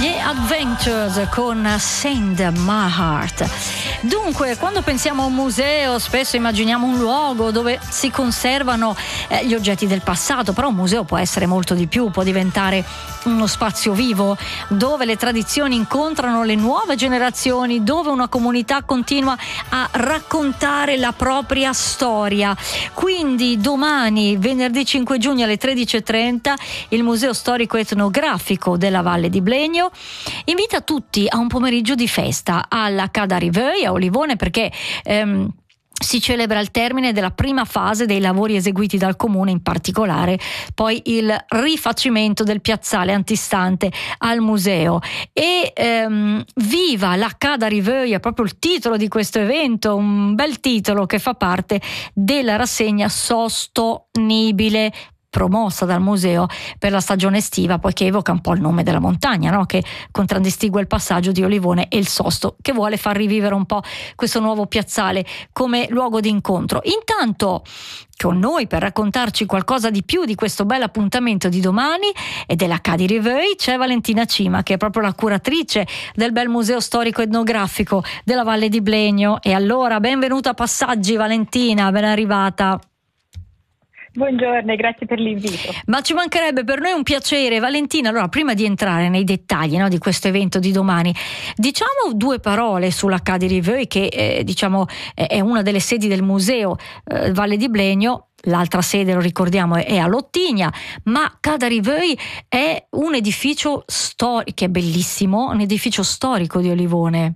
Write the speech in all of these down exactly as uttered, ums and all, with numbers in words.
Adventures con Send My Heart. Dunque, quando pensiamo a un museo, spesso immaginiamo un luogo dove si conservano eh, gli oggetti del passato, però un museo può essere molto di più, può diventare uno spazio vivo dove le tradizioni incontrano le nuove generazioni, dove una comunità continua a raccontare la propria storia. Quindi domani, venerdì cinque giugno alle tredici e trenta, il Museo Storico Etnografico della Valle di Blegno invita tutti a un pomeriggio di festa alla Ca d'Ariveuil a Olivone, perché ehm, si celebra il termine della prima fase dei lavori eseguiti dal comune, in particolare poi il rifacimento del piazzale antistante al museo. E ehm, viva la Ca d'Ariveuil è proprio il titolo di questo evento, un bel titolo che fa parte della rassegna sostenibile promossa dal museo per la stagione estiva, poiché evoca un po' il nome della montagna, no? Che contraddistingue il passaggio di Olivone e il Sosto, che vuole far rivivere un po' questo nuovo piazzale come luogo di incontro. Intanto con noi per raccontarci qualcosa di più di questo bel appuntamento di domani e della Ca d'Ariveuil c'è Valentina Cima, che è proprio la curatrice del bel museo storico etnografico della Valle di Blegno. E allora benvenuta a Passaggi, Valentina, ben arrivata. Buongiorno e grazie per l'invito. Ma ci mancherebbe, per noi è un piacere. Valentina, allora prima di entrare nei dettagli, no, di questo evento di domani, diciamo due parole sulla Ca d'Ariveuil, che eh, diciamo è una delle sedi del museo eh, Valle di Blegno. L'altra sede, lo ricordiamo, è a Lottigna, ma Ca d'Ariveuil è un edificio storico, che è bellissimo, un edificio storico di Olivone.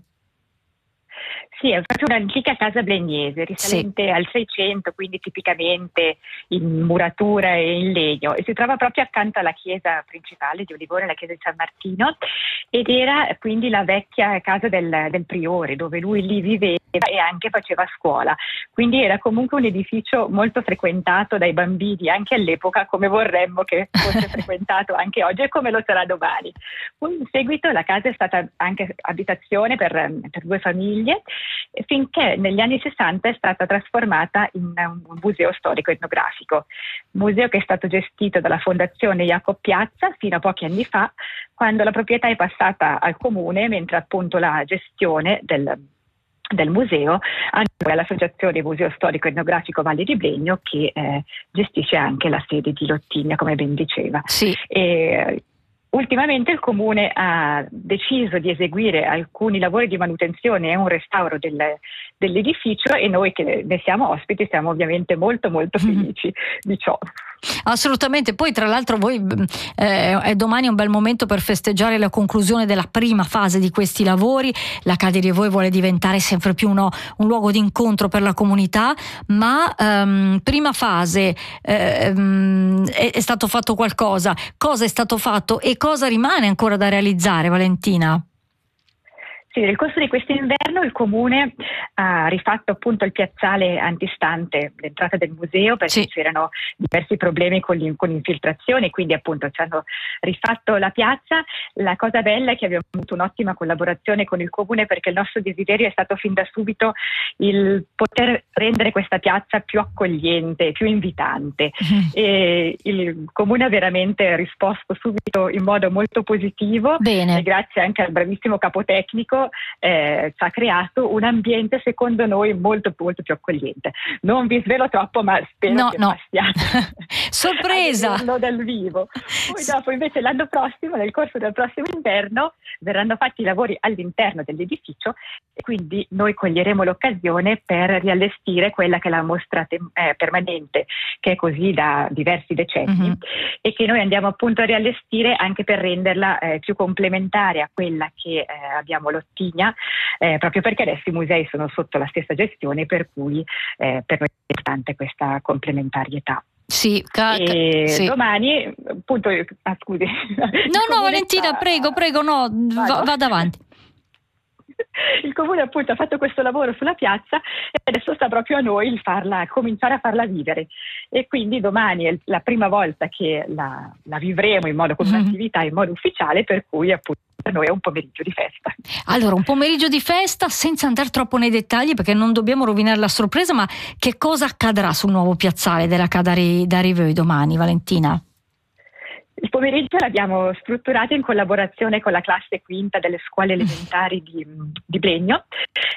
Sì, è proprio un'antica casa blegnese, risalente sì. al Seicento, quindi tipicamente in muratura e in legno, e si trova proprio accanto alla chiesa principale di Olivone, la chiesa di San Martino, ed era quindi la vecchia casa del, del priore, dove lui lì viveva e anche faceva scuola, quindi era comunque un edificio molto frequentato dai bambini anche all'epoca, come vorremmo che fosse frequentato anche oggi e come lo sarà domani. In seguito la casa è stata anche abitazione per, per due famiglie, finché negli anni sessanta è stata trasformata in un museo storico etnografico, museo che è stato gestito dalla Fondazione Jacob Piazza fino a pochi anni fa, quando la proprietà è passata al comune, mentre appunto la gestione del, del museo andò all'Associazione Museo Storico Etnografico Valle di Blegno, che eh, gestisce anche la sede di Lottigna, come ben diceva. Sì. E, ultimamente il Comune ha deciso di eseguire alcuni lavori di manutenzione e un restauro del, dell'edificio, e noi che ne siamo ospiti siamo ovviamente molto molto felici mm-hmm. di ciò. Assolutamente, poi tra l'altro voi eh, è domani un bel momento per festeggiare la conclusione della prima fase di questi lavori. La Ca d'Ariveuil vuole diventare sempre più uno, un luogo di incontro per la comunità, ma ehm, prima fase ehm, è, è stato fatto qualcosa, cosa è stato fatto e cosa rimane ancora da realizzare, Valentina? Sì, nel corso di quest'inverno il Comune ha rifatto appunto il piazzale antistante l'entrata del museo, perché sì. c'erano diversi problemi con, con l'infiltrazione, quindi appunto ci hanno rifatto la piazza. La cosa bella è che abbiamo avuto un'ottima collaborazione con il Comune, perché il nostro desiderio è stato fin da subito il poter rendere questa piazza più accogliente, più invitante. Mm. E il Comune ha veramente risposto subito in modo molto positivo. Bene. E grazie anche al bravissimo capotecnico Eh, ci ha creato un ambiente secondo noi molto molto più accogliente. Non vi svelo troppo, ma spero no, che no. passiate sorpresa dal vivo. Poi dopo invece l'anno prossimo, nel corso del prossimo inverno, verranno fatti i lavori all'interno dell'edificio, e quindi noi coglieremo l'occasione per riallestire quella che è la mostra tem- eh, permanente, che è così da diversi decenni, mm-hmm. e che noi andiamo appunto a riallestire anche per renderla eh, più complementare a quella che eh, abbiamo lo Eh, proprio perché adesso i musei sono sotto la stessa gestione, per cui eh, per noi è importante questa complementarietà. Sì, ca- e sì. Domani appunto ah, scusi no no Valentina sta... prego prego no va, vada avanti. Il Comune appunto ha fatto questo lavoro sulla piazza e adesso sta proprio a noi il farla, cominciare a farla vivere, e quindi domani è la prima volta che la, la vivremo in modo, con un'attività in modo ufficiale, per cui appunto per noi è un pomeriggio di festa. Allora, un pomeriggio di festa, senza andare troppo nei dettagli perché non dobbiamo rovinare la sorpresa, ma che cosa accadrà sul nuovo piazzale della Ca d'Ariveuil domani, Valentina? il pomeriggio l'abbiamo strutturato in collaborazione con la classe quinta delle scuole elementari di, di Blegno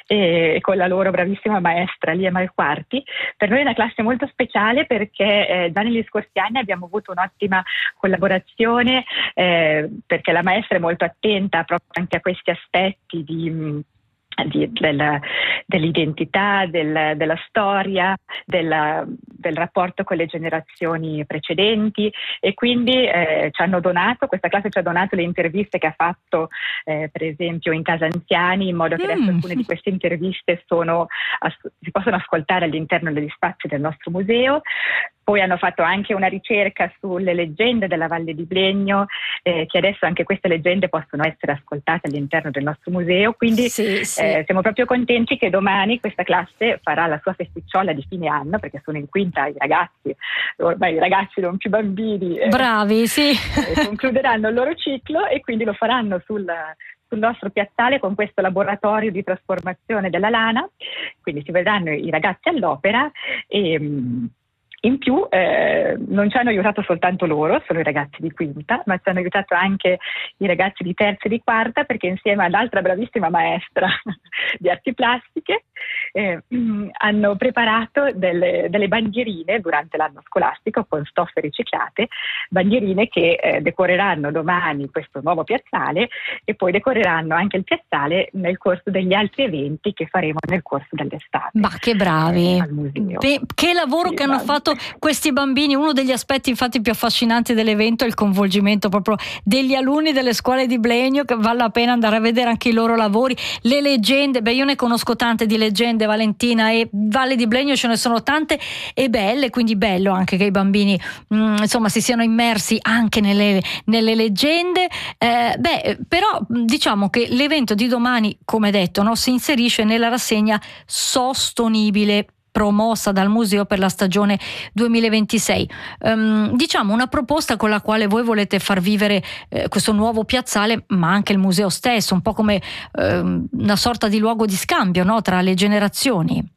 e con la loro bravissima maestra Lia Malquarti. Per noi è una classe molto speciale perché eh, già negli scorsi anni abbiamo avuto un'ottima collaborazione eh, perché la maestra è molto attenta proprio anche a questi aspetti di Di, del, dell'identità, del, della storia, della, del rapporto con le generazioni precedenti, e quindi eh, ci hanno donato, questa classe ci ha donato le interviste che ha fatto eh, per esempio in Casa Anziani, in modo che adesso Mm. alcune di queste interviste sono, as- si possono ascoltare all'interno degli spazi del nostro museo. Poi hanno fatto anche una ricerca sulle leggende della Valle di Blegno, eh, che adesso anche queste leggende possono essere ascoltate all'interno del nostro museo, quindi Sì, sì. eh, siamo proprio contenti che domani questa classe farà la sua festicciola di fine anno, perché sono in quinta i ragazzi, ormai i ragazzi non più bambini, eh, Bravi, sì. eh, concluderanno il loro ciclo e quindi lo faranno sul sul nostro piazzale con questo laboratorio di trasformazione della lana, quindi si vedranno i ragazzi all'opera e mh, in più eh, non ci hanno aiutato soltanto loro, solo i ragazzi di quinta, ma ci hanno aiutato anche i ragazzi di terza e di quarta, perché insieme all'altra bravissima maestra di arti plastiche eh, mh, hanno preparato delle, delle bandierine durante l'anno scolastico con stoffe riciclate, bandierine che eh, decoreranno domani questo nuovo piazzale e poi decoreranno anche il piazzale nel corso degli altri eventi che faremo nel corso dell'estate. Ma che bravi, eh, al museo. Beh, che lavoro Sì, che hanno bravi. fatto questi bambini. Uno degli aspetti infatti più affascinanti dell'evento è il coinvolgimento proprio degli alunni delle scuole di Blegno, che vale la pena andare a vedere anche i loro lavori, le leggende. Beh, io ne conosco tante di leggende, Valentina, e Valle di Blegno ce ne sono tante e belle, quindi bello anche che i bambini mh, insomma si siano immersi anche nelle, nelle leggende. Eh, beh, però diciamo che l'evento di domani, come detto, no, si inserisce nella rassegna sostenibile promossa dal museo per la stagione duemilaventisei. Um, diciamo una proposta con la quale voi volete far vivere eh, questo nuovo piazzale, ma anche il museo stesso, un po' come eh, una sorta di luogo di scambio, no, tra le generazioni.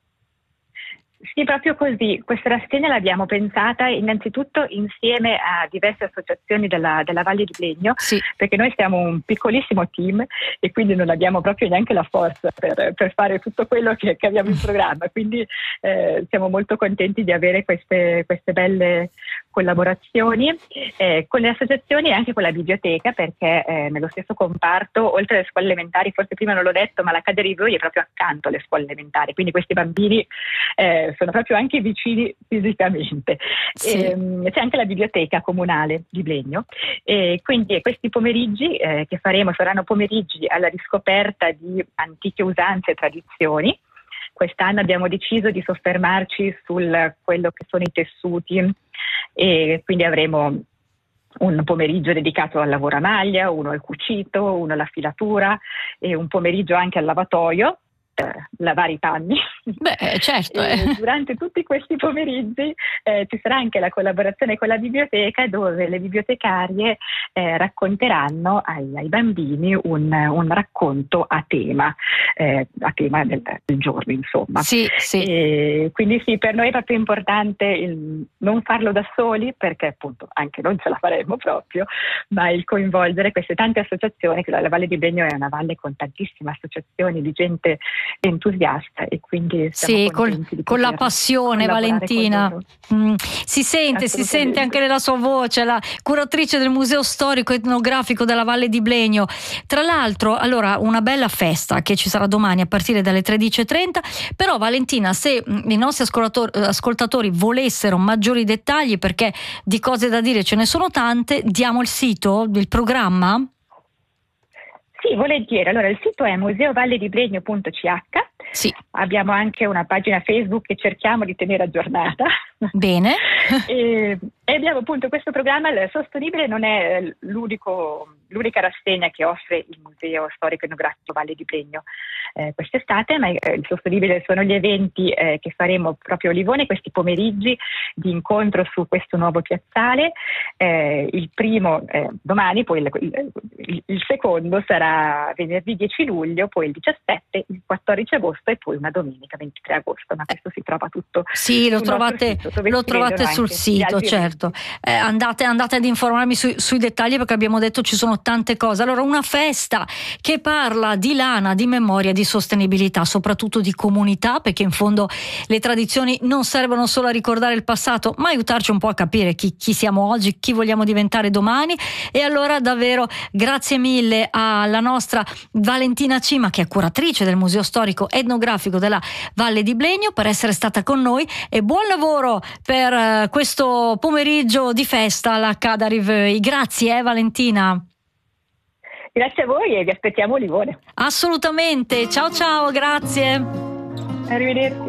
Sì, proprio così. Questa rassegna l'abbiamo pensata innanzitutto insieme a diverse associazioni della, della Valle di Blegno, Sì. perché noi siamo un piccolissimo team e quindi non abbiamo proprio neanche la forza per, per fare tutto quello che, che abbiamo in programma, quindi eh, siamo molto contenti di avere queste, queste belle collaborazioni eh, con le associazioni e anche con la biblioteca, perché eh, nello stesso comparto, oltre alle scuole elementari, forse prima non l'ho detto, ma l'Accademia di Voi è proprio accanto alle scuole elementari, quindi questi bambini eh, sono proprio anche vicini fisicamente. Sì. E, um, c'è anche la biblioteca comunale di Blegno e quindi questi pomeriggi eh, che faremo saranno pomeriggi alla riscoperta di antiche usanze e tradizioni. Quest'anno abbiamo deciso di soffermarci sul quello che sono i tessuti e quindi avremo un pomeriggio dedicato al lavoro a maglia, uno al cucito, uno alla filatura e un pomeriggio anche al lavatoio, eh, lavare i panni. Beh, certo. E Eh. durante tutti questi pomeriggi eh, ci sarà anche la collaborazione con la biblioteca, dove le bibliotecarie eh, racconteranno ai, ai bambini un, un racconto a tema, eh, a tema del, del giorno, insomma. Sì, sì. E quindi sì, per noi è proprio importante il non farlo da soli, perché appunto anche non ce la faremmo proprio, ma il coinvolgere queste tante associazioni, che la Valle di Blegno è una valle con tantissime associazioni di gente entusiasta e quindi siamo Sì, col, contenti di con la poter passione, collaborare Valentina. con loro. Mm, si sente, si Assolutamente. sente anche nella sua voce, la curatrice del Museo Storico Etnografico della Valle di Blegno. Tra l'altro, allora, una bella festa che ci sarà domani a partire dalle tredici e trenta, però Valentina, se mm, i nostri ascoltatori, ascoltatori volessero maggiori dettagli, perché di cose da dire ce ne sono tante, diamo il sito, il programma? Sì, volentieri. Allora, il sito è museovallediBlegno punto c h. Sì. Abbiamo anche una pagina Facebook che cerchiamo di tenere aggiornata. Bene. e, e abbiamo appunto questo programma. Il Sostenibile non è l'unico, l'unica rassegna che offre il Museo Storico Etnografico Valle di Blegno eh, quest'estate, ma eh, il Sostenibile sono gli eventi eh, che faremo proprio a Olivone, questi pomeriggi di incontro su questo nuovo piazzale. Eh, il primo eh, domani, poi il, il, il, il secondo sarà venerdì dieci luglio, poi il diciassette, il quattordici agosto e poi una domenica ventitré agosto, ma questo si trova tutto sì, lo trovate, sito, lo trovate sul sito, certo. Eh, andate, andate ad informarmi su, sui dettagli, perché abbiamo detto ci sono tante cose. Allora, una festa che parla di lana, di memoria, di sostenibilità, soprattutto di comunità, perché in fondo le tradizioni non servono solo a ricordare il passato, ma aiutarci un po' a capire chi, chi siamo oggi, chi vogliamo diventare domani. E allora davvero grazie mille alla nostra Valentina Cima, che è curatrice del Museo Storico Etnografico della Valle di Blegno, per essere stata con noi, e buon lavoro per uh, questo pomeriggio di festa alla Ca d'Arriveuil. Grazie eh, Valentina. Grazie a voi e vi aspettiamo a Livorno. Assolutamente, ciao ciao, grazie. Arrivederci.